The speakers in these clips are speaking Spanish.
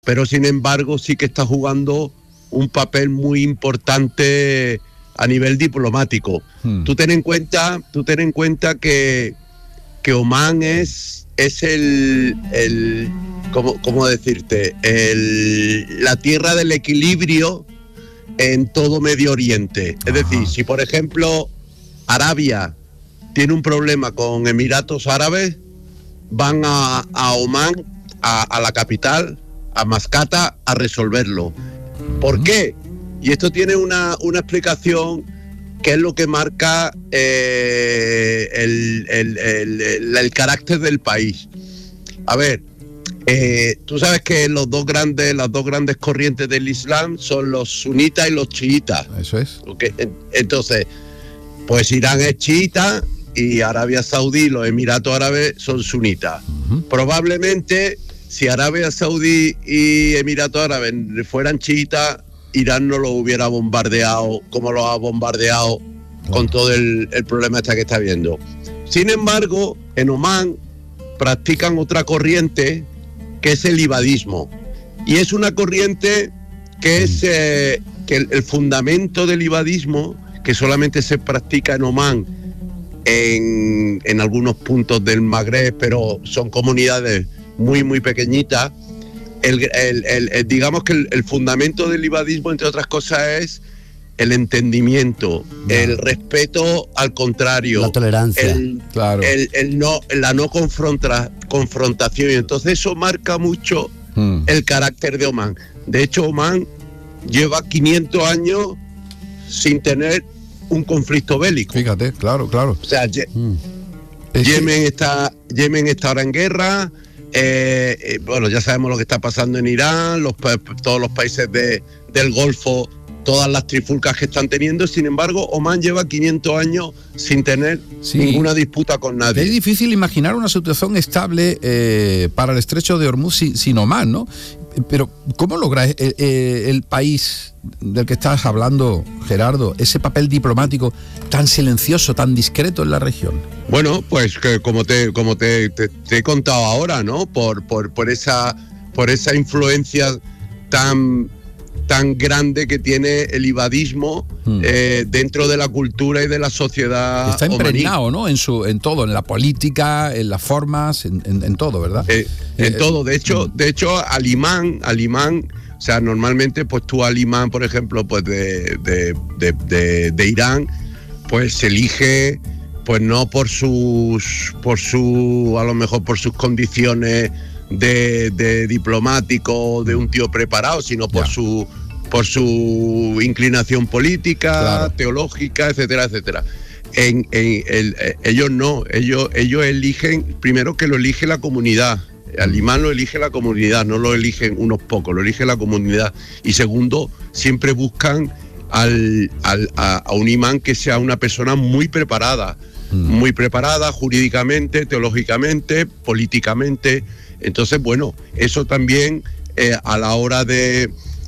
pero sin embargo sí que está jugando un papel muy importante a nivel diplomático. Tú ten en cuenta que Omán es el ¿cómo decirte? La tierra del equilibrio en todo Medio Oriente. Es decir, si por ejemplo Arabia tiene un problema con Emiratos Árabes, van a Omán, a la capital, a Mascata, a resolverlo. ¿Por qué? Y esto tiene una explicación que es lo que marca el carácter del país. A ver, tú sabes que las dos grandes corrientes del Islam son los sunitas y los chiitas. Eso es. Okay. Entonces, pues Irán es chiita y Arabia Saudí, los Emiratos Árabes son sunitas. Probablemente, si Arabia Saudí y Emiratos Árabes fueran chiitas, Irán no lo hubiera bombardeado como lo ha bombardeado con todo el problema que está viendo. Sin embargo, en Omán practican otra corriente que es el ibadismo. Y es una corriente que es que el fundamento del ibadismo, que solamente se practica en Omán, en algunos puntos del Magreb, pero son comunidades muy, muy pequeñitas. Digamos que el fundamento del ibadismo, entre otras cosas, es el entendimiento, el respeto al contrario, la tolerancia, la no confrontación. Y entonces eso marca mucho el carácter de Omán. De hecho, Omán lleva 500 años sin tener un conflicto bélico. Fíjate, claro. O sea, Yemen está ahora en guerra. Bueno, ya sabemos lo que está pasando en Irán, todos los países del Golfo, todas las trifulcas que están teniendo. Sin embargo, Omán lleva 500 años sin tener ninguna disputa con nadie. Es difícil imaginar una situación estable para el estrecho de Hormuz sin Omán, ¿no? Pero ¿cómo logra el país del que estás hablando, Gerardo, ese papel diplomático tan silencioso, tan discreto en la región? Bueno, pues que como te he contado ahora, ¿no? Por esa influencia tan grande que tiene el ibadismo dentro de la cultura y de la sociedad. Está impregnado, ¿no? En todo, en la política, en las formas, en todo, ¿verdad? En todo. De hecho, al imán, o sea, normalmente, pues tú al imán, por ejemplo, pues de Irán, pues se elige, pues no por a lo mejor por sus condiciones de diplomático, de un tío preparado, sino por su inclinación política, teológica, etcétera, etcétera. Ellos no, ellos eligen, primero que lo elige la comunidad. Al imán lo elige la comunidad, no lo eligen unos pocos, lo elige la comunidad. Y segundo, siempre buscan a un imán que sea una persona muy preparada jurídicamente, teológicamente, políticamente. Entonces, bueno, eso también a la hora de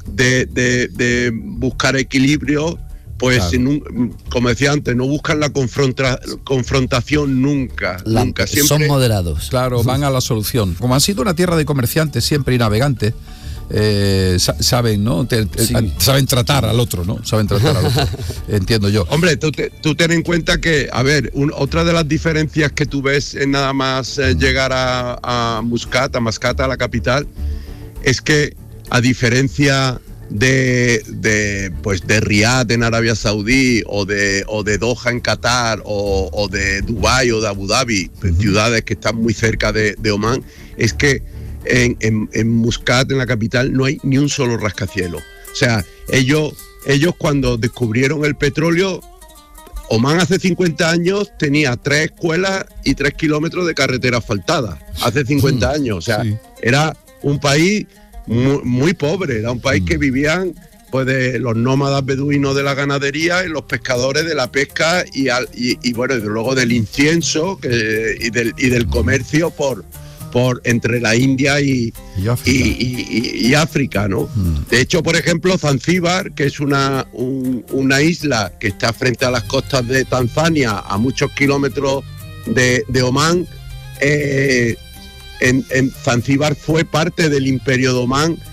buscar equilibrio, pues como decía antes, no buscan la confrontación nunca. Siempre son moderados. Claro, van a la solución. Como han sido una tierra de comerciantes siempre y navegantes, saben, ¿no? Saben tratar al otro, ¿no? Entiendo yo. Hombre, tú ten en cuenta que, a ver, otra de las diferencias que tú ves en nada más llegar a Mascata, a la capital, es que a diferencia de Riad en Arabia Saudí o de Doha en Qatar o de Dubái o de Abu Dhabi, ciudades que están muy cerca de Omán, es que en Muscat, en la capital, no hay ni un solo rascacielos. O sea, ellos cuando descubrieron el petróleo, Omán hace 50 años tenía 3 escuelas y 3 kilómetros de carretera asfaltada. Hace 50 años, o sea, era un país muy pobre, era un país que vivían pues de los nómadas beduinos de la ganadería y los pescadores de la pesca y bueno, desde luego del incienso y del comercio por entre la India y África, ¿no? De hecho, por ejemplo, Zanzíbar, que es una isla que está frente a las costas de Tanzania, a muchos kilómetros de Omán, en Zanzíbar fue parte del Imperio de Omán